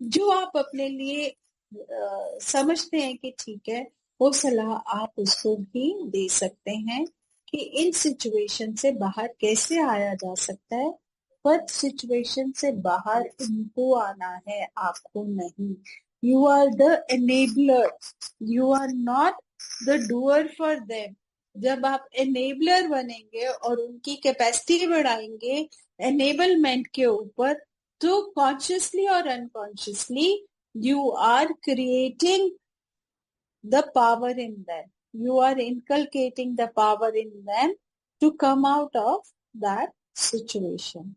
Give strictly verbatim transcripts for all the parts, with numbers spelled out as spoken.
जो आप अपने लिए आ, समझते हैं कि ठीक है, वो सलाह आप उसको भी दे सकते हैं कि इन सिचुएशन से बाहर कैसे आया जा सकता है, पर सिचुएशन से बाहर इनको आना है, आपको नहीं। You are the enabler, you are not the doer for them. जब आप एनेबलर बनेंगे और उनकी कैपेसिटी बढ़ाएंगे एनेबलमेंट के ऊपर, तो कॉन्शियसली और unconsciously you are creating the power in them. You are inculcating the power in them to come out of that situation.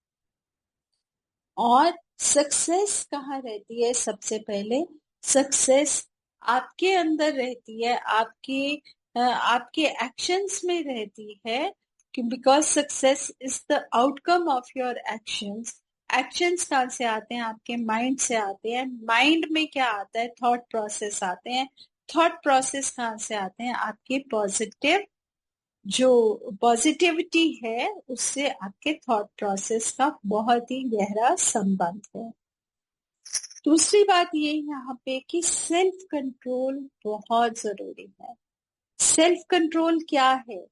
और सक्सेस कहाँ रहती है? सबसे पहले सक्सेस आपके अंदर रहती है, आपके आपके एक्शंस में रहती है, कि because success is the outcome of your actions. Actions कहाँ से आते हैं? आपके माइंड से आते हैं। माइंड में क्या आता है? थॉट प्रोसेस आते हैं। थॉट प्रोसेस कहाँ से आते हैं? आपके पॉजिटिव, जो पॉजिटिविटी है उससे आपके थॉट प्रोसेस का बहुत ही गहरा संबंध है। दूसरी बात ये यहाँ पे कि सेल्फ कंट्रोल बहुत जरूरी है। सेल्फ कंट्रोल क्या है?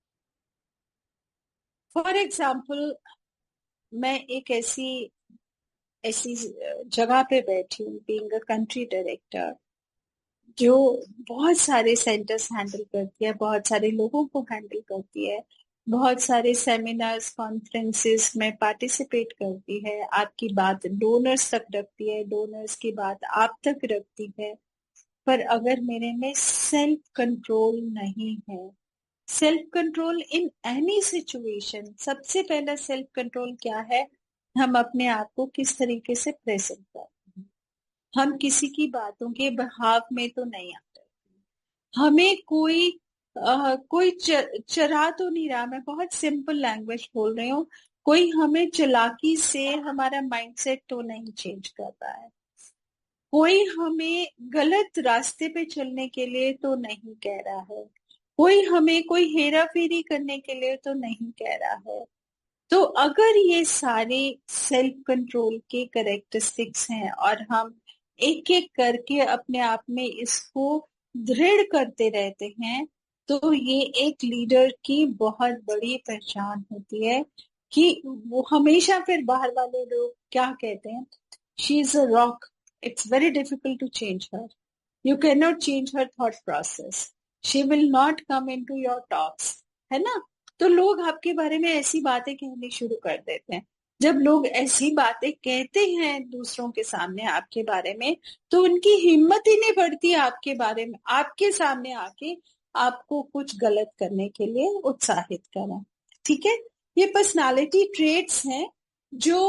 फॉर एग्जाम्पल, मैं एक ऐसी ऐसी जगह पे बैठी हूँ, बीइंग अ कंट्री डायरेक्टर, जो बहुत सारे सेंटर्स हैंडल करती है, बहुत सारे लोगों को हैंडल करती है, बहुत सारे सेमिनार्स कॉन्फ्रेंसेस में पार्टिसिपेट करती है, आपकी बात डोनर्स तक रखती है, डोनर्स की बात आप तक रखती है। पर अगर मेरे में सेल्फ कंट्रोल नहीं है, self control in any situation, सबसे पहला सेल्फ कंट्रोल क्या है? हम अपने आप को किस तरीके से प्रेजेंट करते हैं। हम किसी की बातों के बहाव में तो नहीं आते। हमें कोई आ, कोई च, चरा तो नहीं रहा। मैं बहुत सिंपल लैंग्वेज बोल रही हूँ। कोई हमें चालाकी से हमारा माइंडसेट तो नहीं चेंज कर रहा है। कोई हमें गलत रास्ते पे चलने के लिए तो नहीं कह रहा है। कोई हमें कोई हेरा फेरी करने के लिए तो नहीं कह रहा है। तो अगर ये सारे सेल्फ कंट्रोल के करेक्टरिस्टिक्स हैं और हम एक एक करके अपने आप में इसको दृढ़ करते रहते हैं, तो ये एक लीडर की बहुत बड़ी पहचान होती है कि वो हमेशा, फिर बाहर वाले लोग क्या कहते हैं, she is a rock, it's very difficult to change her, you can not change her thought process, she will not come in to your talks, है ना। तो लोग आपके बारे में ऐसी बातें कहनी शुरू कर देते हैं। जब लोग ऐसी बातें कहते हैं दूसरों के सामने आपके बारे में, तो उनकी हिम्मत ही नहीं बढ़ती आपके बारे में, आपके सामने आके आपको कुछ गलत करने के लिए उत्साहित करें। ठीक है, ये पर्सनालिटी ट्रेट्स हैं जो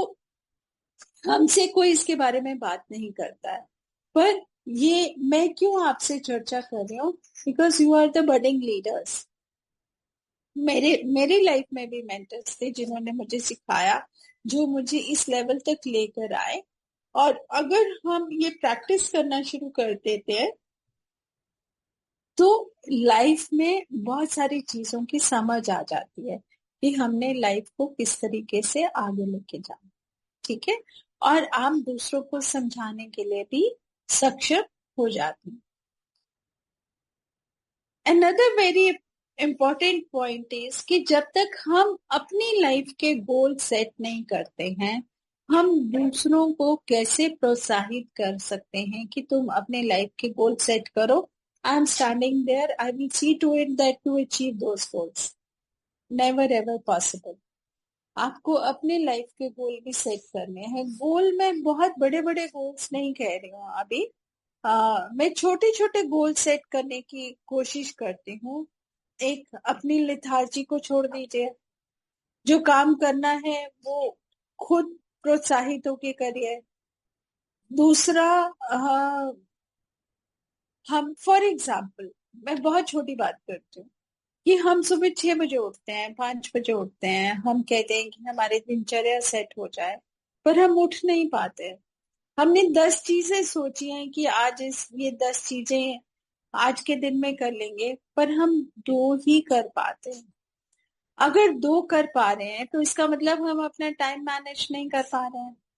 हमसे कोई इसके बारे में बात नहीं करता है। पर ये मैं क्यों आपसे चर्चा कर रही हूँ? Because you are the budding leaders. मेरे मेरी लाइफ में भी मेंटर्स थे जिन्होंने मुझे सिखाया, जो मुझे इस लेवल तक लेकर आए। और अगर हम ये प्रैक्टिस करना शुरू कर देते हैं, तो लाइफ में बहुत सारी चीजों की समझ आ जाती है कि हमने लाइफ को किस तरीके से आगे लेके जाना। ठीक है, और आप दूसरों को समझाने के लिए भी सक्षम हो जाते हैं। Another very important point is कि जब तक हम अपनी लाइफ के गोल सेट नहीं करते हैं, हम दूसरों को कैसे प्रोत्साहित कर सकते हैं कि तुम अपने लाइफ के गोल सेट करो? I am standing there, I will see to it that you achieve those goals. Never ever possible. आपको अपने लाइफ के गोल भी सेट करने हैं। गोल में बहुत बड़े बड़े गोल्स नहीं कह रही हूँ अभी, आ, मैं छोटे छोटे गोल सेट करने की कोशिश करती हूँ। एक, अपनी लिथार्जी को छोड़ दीजिए। जो काम करना है वो खुद प्रोत्साहित होके करिए। दूसरा, आ, हम फॉर एग्जाम्पल, मैं बहुत छोटी बात करती हूँ कि हम सुबह छह बजे उठते हैं, पांच बजे उठते हैं, हम कहते हैं कि हमारे दिनचर्या सेट हो जाए, पर हम उठ नहीं पाते हैं। हमने दस चीजें सोची हैं कि आज इस ये दस चीजें आज के दिन में कर लेंगे, पर हम दो ही कर पाते हैं। अगर दो कर पा रहे हैं तो इसका मतलब हम अपना टाइम मैनेज नहीं कर पा रहे हैं।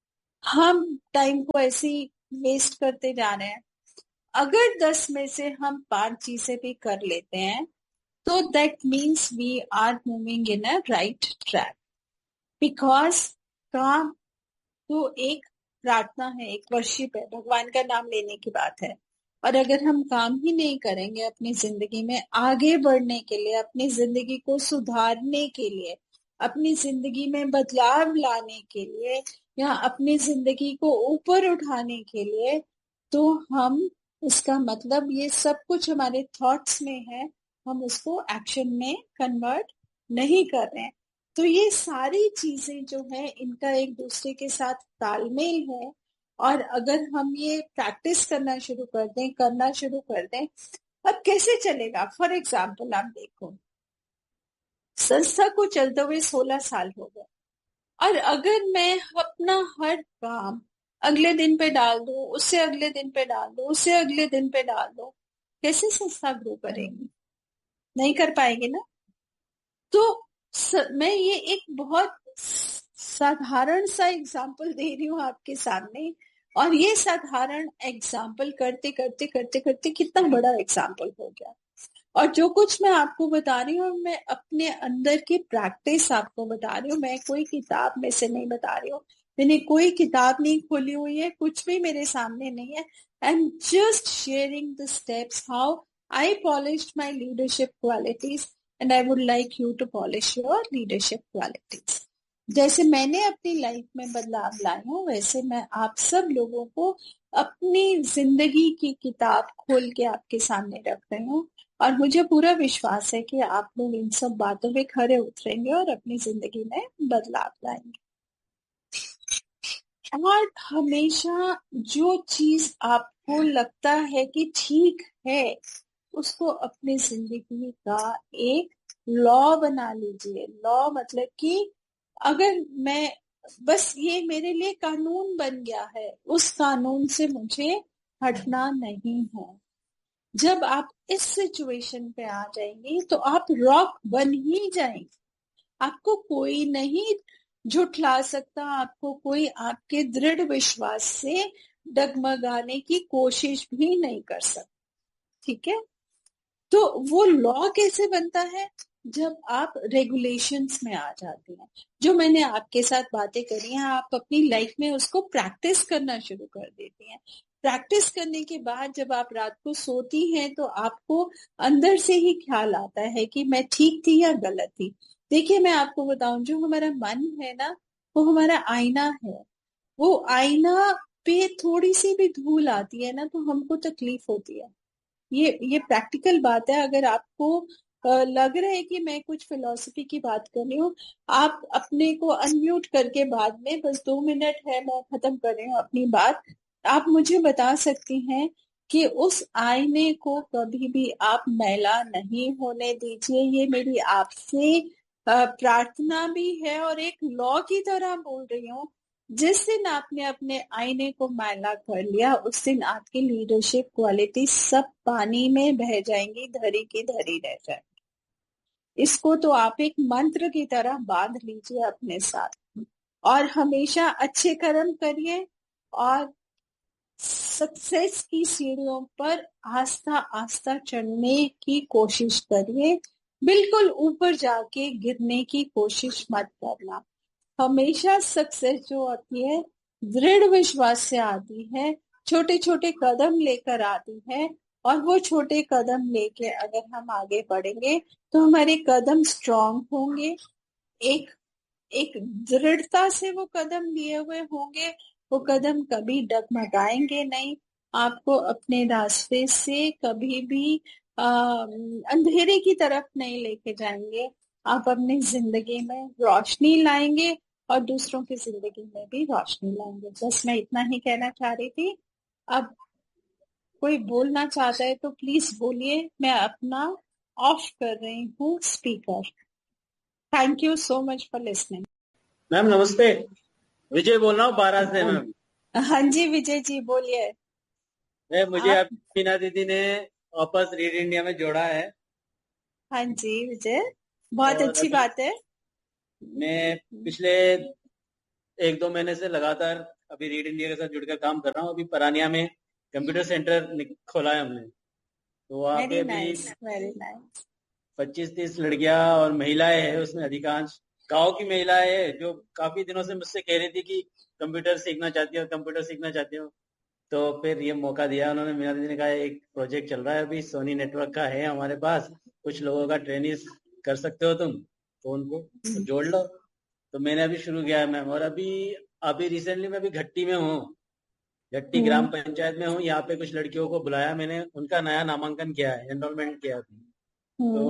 हम टाइम को ऐसे ही वेस्ट करते जा रहे हैं। अगर दस में से हम पांच चीजें भी कर लेते हैं तो that means we are moving in a right track. Because काम तो एक प्रार्थना है, एक वर्शिप है, भगवान का नाम लेने की बात है। और अगर हम काम ही नहीं करेंगे अपनी जिंदगी में आगे बढ़ने के लिए, अपनी जिंदगी को सुधारने के लिए, अपनी जिंदगी में बदलाव लाने के लिए, या अपनी जिंदगी को ऊपर उठाने के लिए, तो हम इसका मतलब ये सब कुछ हमारे थॉट्स में है, हम उसको एक्शन में कन्वर्ट नहीं कर रहे हैं। तो ये सारी चीजें जो है इनका एक दूसरे के साथ तालमेल है। और अगर हम ये प्रैक्टिस करना शुरू कर दें, करना शुरू कर दें, अब कैसे चलेगा? फॉर एग्जाम्पल आप देखो, संस्था को चलते हुए सोलह साल हो गए, और अगर मैं अपना हर काम अगले दिन पे डाल दूं, उससे अगले दिन पे डाल दूं, उससे अगले दिन पे डाल दूं, कैसे संस्था ग्रो करेगी? नहीं कर पाएगी ना। तो स, मैं ये एक बहुत साधारण सा एग्जाम्पल दे रही हूँ आपके सामने, और ये साधारण एग्जाम्पल करते करते करते करते कितना बड़ा एग्जाम्पल हो गया। और जो कुछ मैं आपको बता रही हूँ, मैं अपने अंदर की प्रैक्टिस आपको बता रही हूँ, मैं कोई किताब में से नहीं बता रही हूँ, मैंने कोई किताब नहीं खोली हुई है, कुछ भी मेरे सामने नहीं है। I am just sharing the steps how I polished my leadership qualities and I would like you to polish your leadership qualities. जैसे मैंने अपनी लाइफ में बदलाव लाए हूँ, वैसे मैं आप सब लोगों को अपनी जिंदगी की किताब खोल के आपके सामने रख रही हूँ। और मुझे पूरा विश्वास है कि आप लोग इन सब बातों पे खरे उतरेंगे और अपनी जिंदगी में बदलाव लाएंगे। और हमेशा जो चीज आपको लगता है कि ठीक है, उसको अपनी जिंदगी का एक लॉ बना लीजिए। लॉ मतलब कि अगर मैं बस ये मेरे लिए कानून बन गया है, उस कानून से मुझे हटना नहीं है। जब आप इस सिचुएशन पे आ जाएंगे तो आप रॉक बन ही जाएंगे। आपको कोई नहीं झुठला सकता, आपको कोई आपके दृढ़ विश्वास से डगमगाने की कोशिश भी नहीं कर सकता। ठीक है? तो वो लॉ कैसे बनता है? जब आप रेगुलेशंस में आ जाते हैं। जो मैंने आपके साथ बातें करी हैं, आप अपनी लाइफ में उसको प्रैक्टिस करना शुरू कर देती हैं। प्रैक्टिस करने के बाद जब आप रात को सोती हैं तो आपको अंदर से ही ख्याल आता है कि मैं ठीक थी या गलत थी। देखिए, मैं आपको बताऊं, जो हमारा मन है ना, वो हमारा आईना है। वो आईना पे थोड़ी सी भी धूल आती है ना तो हमको तकलीफ होती है। ये ये प्रैक्टिकल बात है। अगर आपको लग रहा है कि मैं कुछ फिलॉसफी की बात कर रही हूँ, आप अपने को अनम्यूट करके बाद में, बस दो मिनट है, मैं खत्म कर रही हूँ अपनी बात, आप मुझे बता सकती हैं कि उस आईने को कभी भी आप मैला नहीं होने दीजिए। ये मेरी आपसे प्रार्थना भी है और एक लॉ की तरह बोल रही हूँ। जिस दिन आपने अपने आईने को मैला कर लिया, उस दिन आपकी लीडरशिप क्वालिटी सब पानी में बह जाएंगी, धरी की धरी रह जाएंगी। इसको तो आप एक मंत्र की तरह बांध लीजिए अपने साथ, और हमेशा अच्छे कर्म करिए और सक्सेस की सीढ़ियों पर आस्था आस्था चढ़ने की कोशिश करिए। बिल्कुल ऊपर जाके गिरने की कोशिश मत करना। हमेशा सक्सेस जो आती है दृढ़ विश्वास से आती है, छोटे छोटे कदम लेकर आती है। और वो छोटे कदम लेके अगर हम आगे बढ़ेंगे तो हमारे कदम स्ट्रांग होंगे, एक एक दृढ़ता से वो कदम लिए हुए होंगे। वो कदम कभी डगमगाएंगे नहीं, आपको अपने रास्ते से कभी भी आ, अंधेरे की तरफ नहीं लेके जाएंगे। आप अपनी जिंदगी में रोशनी लाएंगे और दूसरों की जिंदगी में भी रोशनी लाएंगे। बस मैं इतना ही कहना चाह रही थी। अब कोई बोलना चाहता है तो प्लीज बोलिए, मैं अपना ऑफ कर रही हूँ speaker. Thank you so much for listening. Ma'am नमस्ते, विजय बोल रहा हूँ बारह से। मैम हाँ जी विजय जी, बोलिए। मैं मुझे आप? अब टीना दीदी ने वापस रीड इंडिया में जोड़ा है। हाँ जी विजय, बहुत और अच्छी अभी बात है। मैं पिछले एक दो महीने से लगातार अभी रीड इंडिया के साथ जुड़कर काम कर रहा हूँ। अभी परानिया में कंप्यूटर सेंटर खोला है हमने, तो वहाँ पे भी पच्चीस तीस लड़कियां और महिलाएं हैं, उसमें अधिकांश गांव की महिलाएं हैं जो काफी दिनों से मुझसे कह रही थी कि कंप्यूटर सीखना चाहती हो, कंप्यूटर सीखना चाहती हो। तो फिर ये मौका दिया उन्होंने। मीना दीदी ने कहा एक प्रोजेक्ट चल रहा है अभी सोनी नेटवर्क का है हमारे पास, कुछ लोगों का ट्रेनिंग कर सकते हो तुम, तो उनको तो जोड़ लो। तो मैंने अभी शुरू किया है मैम। और अभी अभी रिसेंटली मैं अभी घट्टी में हूँ, घट्टी ग्राम पंचायत में हूँ। यहाँ पे कुछ लड़कियों को बुलाया मैंने, उनका नया नामांकन किया है, एनरोलमेंट किया है। तो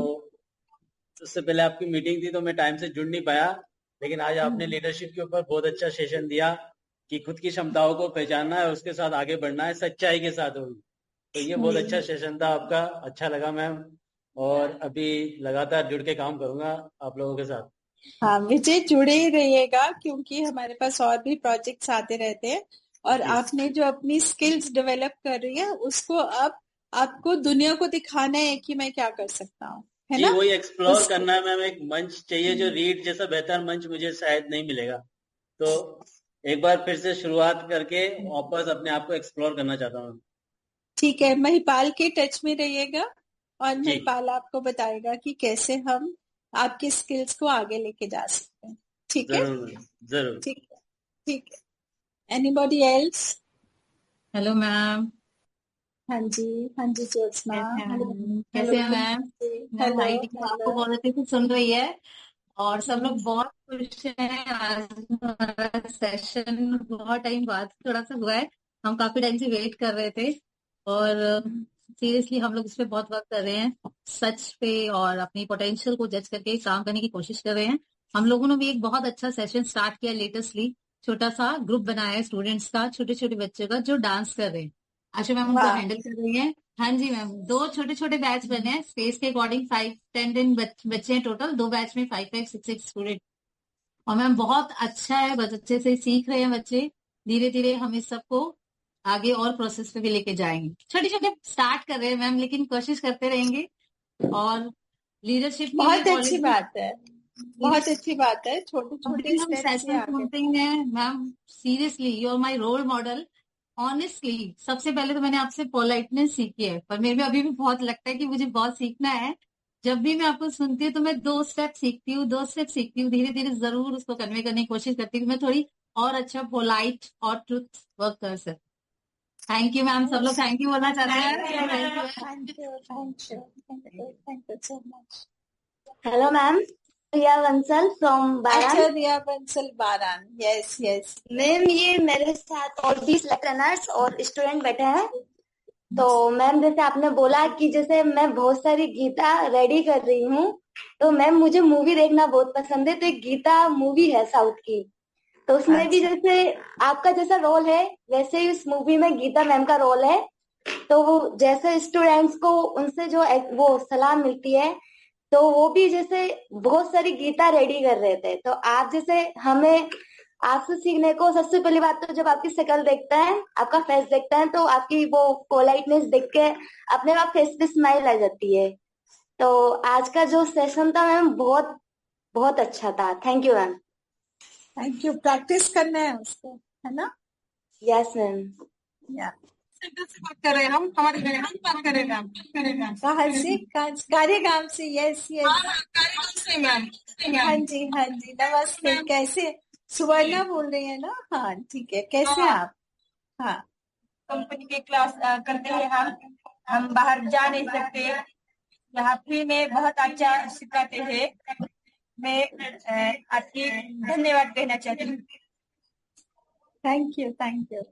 उससे पहले आपकी मीटिंग थी तो मैं टाइम से जुड़ नहीं पाया, लेकिन आज आपने लीडरशिप के ऊपर बहुत अच्छा सेशन दिया कि खुद की क्षमताओं को पहचानना है, उसके साथ आगे बढ़ना है, सच्चाई के साथ होगी। तो ये बहुत अच्छा सेशन था आपका, अच्छा लगा मैम। और अभी लगातार जुड़ के काम करूंगा आप लोगों के साथ। हाँ विजय, जुड़े ही रहिएगा क्योंकि हमारे पास और भी प्रोजेक्ट्स आते रहते हैं। और आपने जो अपनी स्किल्स डेवलप कर रही है उसको अब आपको दुनिया को दिखाना है कि मैं क्या कर सकता हूँ, है जी ना? वही एक्सप्लोर उस... करना है मैम। एक मंच चाहिए जो रीड जैसा बेहतर मंच मुझे शायद नहीं मिलेगा, तो एक बार फिर से शुरुआत करके वापस अपने आप को एक्सप्लोर करना चाहता हूँ। ठीक है, महिपाल के टच में रहिएगा और महिपाल आपको बताएगा कि कैसे हम आपकी स्किल्स को आगे लेके जा सकते हैं। ठीक है, जरूर। ठीक है, ठीक है। Anybody else? Hello ma'am. हाँ जी, हाँ जी ज्योत्सना। कैसे हैं मैम? मैम हाई आपको बहुत अच्छे से सुन रही है और सब लोग बहुत खुश हैं। आज हमारा सेशन बहुत टाइम बाद थोड़ा सा हुआ है, हम काफी टाइम से वेट कर रहे थे और सीरियसली हम लोग इस पे बहुत वर्क कर रहे हैं, सच पे और अपनी पोटेंशियल को जज करके काम करने की कोशिश कर रहे हैं। हम लोगों ने भी एक बहुत अच्छा सेशन स्टार्ट किया लेटेस्टली, छोटा सा ग्रुप बनाया है स्टूडेंट्स का, छोटे छोटे बच्चों का जो डांस कर रहे हैं। आशा मैम उनको हैंडल कर रही हैं। हाँ जी मैम, दो छोटे छोटे बैच बने हैं स्पेस के अकॉर्डिंग, फाइव टेन टेन बच्चे हैं टोटल, दो बैच में five five six six student. और मैम बहुत अच्छा है, बहुत अच्छे से सीख रहे हैं बच्चे। धीरे धीरे हम इस सबको आगे और प्रोसेस पे भी लेके जाएंगे। छोटे छोटे स्टार्ट कर रहे हैं मैम, लेकिन कोशिश करते रहेंगे। और लीडरशिप की बहुत अच्छी बात है, बहुत अच्छी बात है। छोटे छोटे सुनते हैं ma'am. Seriously you are my role model. Honestly सबसे पहले तो मैंने आपसे पोलाइटनेस सीखी है, पर मेरे भी अभी भी बहुत लगता है कि मुझे बहुत सीखना है। जब भी मैं आपको सुनती हूँ तो मैं दो स्टेप सीखती हूँ, दो स्टेप सीखती हूँ, धीरे धीरे जरूर उसको कन्वे करने की कोशिश करती हूँ, मैं थोड़ी और अच्छा पोलाइट और ट्रुथ वर्क कर सकती। Thank you ma'am. सब लोग थैंक यू बोलना चाहते हैं। Hello ma'am, Riya Bansal from बारान। अच्छा, रिया बंसल बारान। यस यस मैम, ये मेरे साथ और भी रनर्स और स्टूडेंट बैठे हैं। तो मैम जैसे आपने बोला कि जैसे मैं बहुत सारी गीता रेडी कर रही हूँ, तो मैम मुझे मूवी देखना बहुत पसंद है। तो एक गीता मूवी है साउथ की, तो उसमें अच्छा। भी जैसे आपका जैसा रोल है वैसे ही उस मूवी में गीता मैम का रोल है। तो वो जैसे स्टूडेंट्स को उनसे जो वो सलाह मिलती है, तो वो भी जैसे बहुत सारी गीता रेडी कर रहे थे। तो आप जैसे हमें आपसे सीखने को, सबसे पहली बात तो जब आपकी शक्ल देखता है, आपका फेस देखता है, तो आपकी वो पोलाइटनेस देख के अपने आप फेस पे स्माइल आ जाती है। तो आज का जो सेशन था मैम बहुत बहुत अच्छा था। Thank you ma'am. Thank you. Practice करना है उसको, है ना? Yes ma'am. या सेंटर से बात कर रहे हैं हम, हमारे बात करेगा करेगा कहाँ से? कार्यगाम से। यस यस कार्यगाम से मैम। हाँ जी, हाँ जी, नमस्ते। कैसे? सुवर्णा बोल रही है ना? हाँ ठीक है। कैसे हैं आप? हाँ, कंपनी के क्लास करते हैं हम हम बाहर जा नहीं सकते, यहाँ फ्री में बहुत अच्छा सिखाते हैं। मैं आपकी धन्यवाद कहना चाहती हूँ। Thank you, thank you,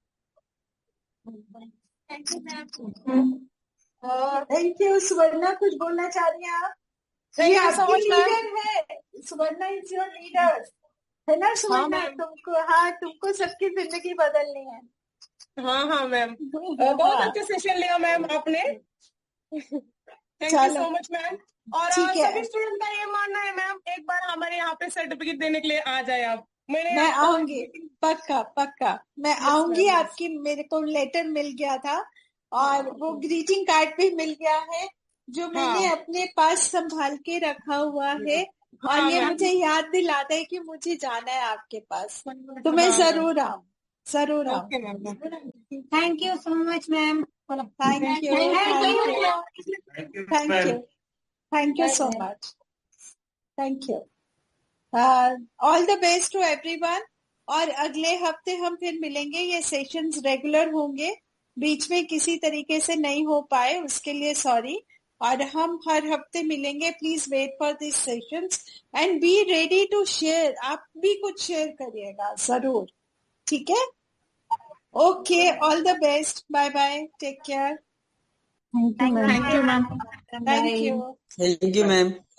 thank you. सुवर्णा कुछ बोलना चाह रही हैं आप? ये आपकी लीडर है, सुवर्णा इज योर लीडर, है ना सुवर्णा? हाँ, तुमको हाँ तुमको सबकी जिंदगी बदलनी है। हाँ हाँ मैम, बहुत अच्छा सेशन लिया मैम आपने। Thank you so much ma'am. और सभी स्टूडेंट का ये मानना है मैम, एक बार हमारे यहाँ पे सर्टिफिकेट देने के लिए आ जाए आप। मैंने मैं आऊंगी, पक्का पक्का मैं आऊंगी। आपकी मेरे को लेटर मिल गया था और वो ग्रीटिंग कार्ड भी मिल गया है, जो मैंने हाँ। अपने पास संभाल के रखा हुआ है। हाँ, और ये मुझे याद दिलाता है कि मुझे जाना है आपके पास, तो मैं जरूर आऊँ। जरूर आओ। Okay ma'am. Thank you so much ma'am. Thank you thank you thank you thank you so much. Thank you. All the best to everyone. और अगले हफ्ते हम फिर मिलेंगे। ये सेशंस रेगुलर होंगे, बीच में किसी तरीके से नहीं हो पाए उसके लिए सॉरी। और हम हर हफ्ते मिलेंगे। Please wait for this sessions and be ready to share. आप भी कुछ शेयर करिएगा जरूर, ठीक है? Okay, all the best. Bye bye, take care. Thank you ma'am. Thank you ma'am. Thank you thank you ma'am.